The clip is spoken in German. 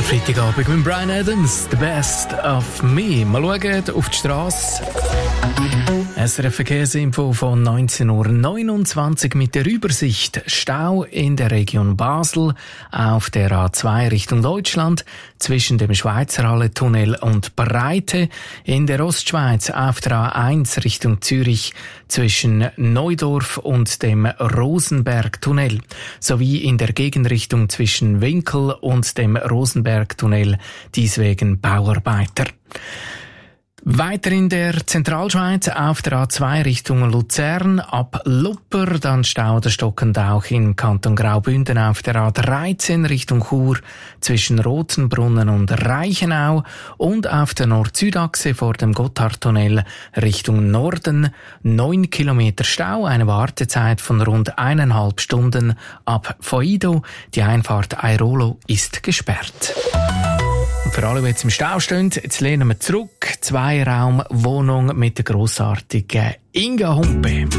Freitagabend mit Bryan Adams, «The Best of Me». Mal schauen auf die Strasse. SRF Verkehrsinfo von 19.29 Uhr mit der Übersicht. Stau in der Region Basel auf der A2 Richtung Deutschland zwischen dem Schweizerhalle-Tunnel und Breite. In der Ostschweiz auf der A1 Richtung Zürich zwischen Neudorf und dem Rosenberg-Tunnel. Sowie in der Gegenrichtung zwischen Winkel und dem Rosenberg-Tunnel, dies wegen Bauarbeiter. Weiter in der Zentralschweiz auf der A2 Richtung Luzern ab Lupper, dann Stau oder stockend auch im Kanton Graubünden auf der A13 Richtung Chur zwischen Rotenbrunnen und Reichenau und auf der Nord-Süd-Achse vor dem Gotthardtunnel Richtung Norden 9 Kilometer Stau, eine Wartezeit von rund 1,5 Stunden ab Foido. Die Einfahrt Airolo ist gesperrt. Und für alle, die jetzt im Stau stehen, jetzt lehnen wir zurück. 2-Raum-Wohnung mit der grossartigen Inga Humpe.